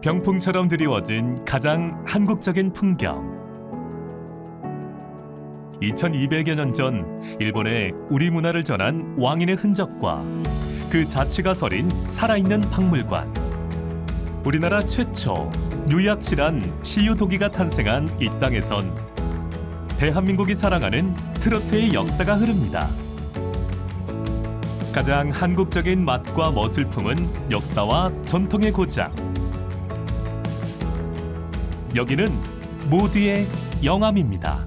병풍처럼 드리워진 가장 한국적인 풍경. 2200여 년 전 일본에 우리 문화를 전한 왕인의 흔적과 그 자취가 서린 살아있는 박물관. 우리나라 최초 유약실한 시유도기가 탄생한 이 땅에선 대한민국이 사랑하는 트로트의 역사가 흐릅니다. 가장 한국적인 맛과 멋을 품은 역사와 전통의 고장. 여기는 모두의 영암입니다.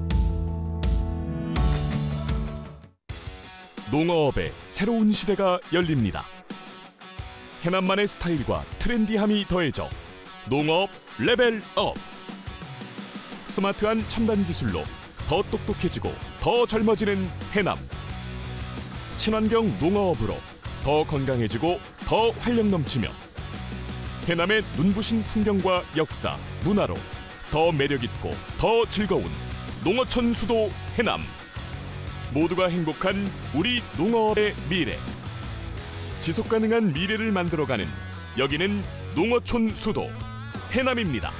농어업의 새로운 시대가 열립니다. 해남만의 스타일과 트렌디함이 더해져 농어업 레벨업. 스마트한 첨단 기술로 더 똑똑해지고 더 젊어지는 해남. 친환경 농어업으로 더 건강해지고 더 활력 넘치며 해남의 눈부신 풍경과 역사, 문화로 더 매력있고 더 즐거운 농어촌 수도 해남. 모두가 행복한 우리 농어업의 미래. 지속가능한 미래를 만들어가는 여기는 농어촌 수도 해남입니다.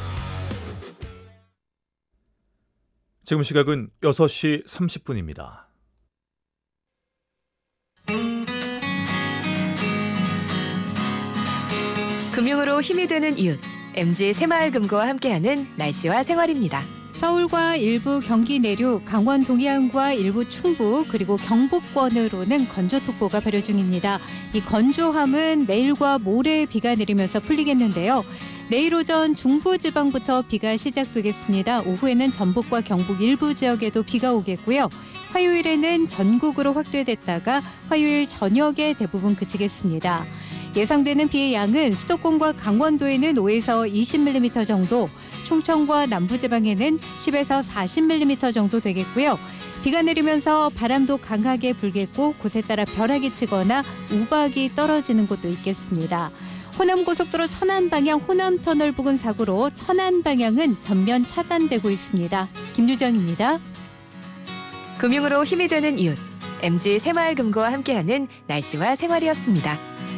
지금 시각은 6시 30분입니다. 금융으로 힘이 되는 이웃, MG 새마을금고와 함께하는 날씨와 생활입니다. 서울과 일부 경기 내륙, 강원 동해안과 일부 충북 그리고 경북권으로는 건조특보가 발효 중입니다. 이 건조함은 내일과 모레 비가 내리면서 풀리겠는데요. 내일 오전 중부지방부터 비가 시작되겠습니다. 오후에는 전북과 경북 일부 지역에도 비가 오겠고요. 화요일에는 전국으로 확대됐다가 화요일 저녁에 대부분 그치겠습니다. 예상되는 비의 양은 수도권과 강원도에는 5에서 20mm 정도, 충청과 남부지방에는 10에서 40mm 정도 되겠고요. 비가 내리면서 바람도 강하게 불겠고 곳에 따라 벼락이 치거나 우박이 떨어지는 곳도 있겠습니다. 호남고속도로 천안 방향 호남터널 부근 사고로 천안 방향은 전면 차단되고 있습니다. 김유정입니다. 금융으로 힘이 되는 이웃, MG 새마을금고와 함께하는 날씨와 생활이었습니다.